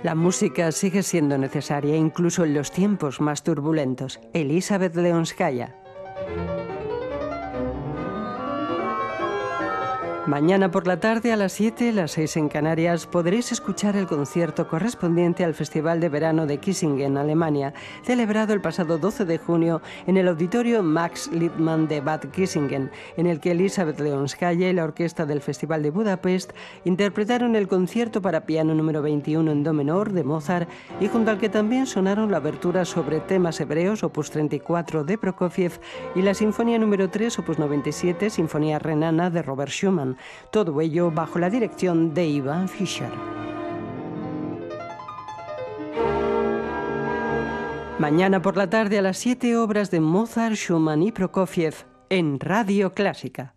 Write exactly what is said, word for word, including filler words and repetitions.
La música sigue siendo necesaria incluso en los tiempos más turbulentos. Elizabeth Leonskaya. Mañana por la tarde a las siete, las seis en Canarias, podréis escuchar el concierto correspondiente al Festival de Verano de Kissingen, Alemania, celebrado el pasado doce de junio en el Auditorio Max Littmann de Bad Kissingen, en el que Elizabeth Leonskaya y la orquesta del Festival de Budapest interpretaron el concierto para piano número veintiuno en do menor de Mozart, y junto al que también sonaron la abertura sobre temas hebreos, opus treinta y cuatro de Prokofiev, y la Sinfonía número tres, opus noventa y siete, Sinfonía renana de Robert Schumann. Todo ello bajo la dirección de Ivan Fischer. Mañana por la tarde a las siete, obras de Mozart, Schumann y Prokofiev en Radio Clásica.